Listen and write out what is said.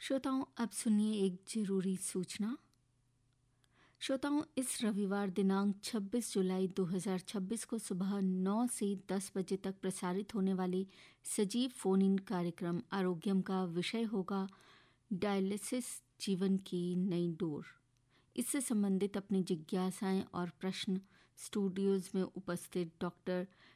श्रोताओं, अब सुनिए एक जरूरी सूचना। श्रोताओं, इस रविवार दिनांक 26 जुलाई 2026 को सुबह 9 से 10 बजे तक प्रसारित होने वाले सजीव फोन इन कार्यक्रम आरोग्यम का विषय होगा डायलिसिस जीवन की नई डोर। इससे संबंधित अपनी जिज्ञासाएं और प्रश्न स्टूडियोज में उपस्थित डॉक्टर